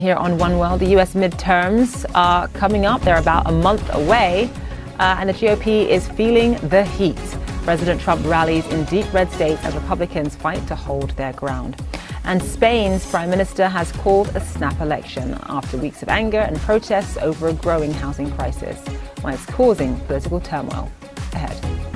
Here on One World, the US midterms are coming up. They're about a month away, and the GOP is feeling the heat. President Trump rallies in deep red states as Republicans fight to hold their ground. And Spain's Prime Minister has called a snap election after weeks of anger and protests over a growing housing crisis, why it's causing political turmoil. Ahead.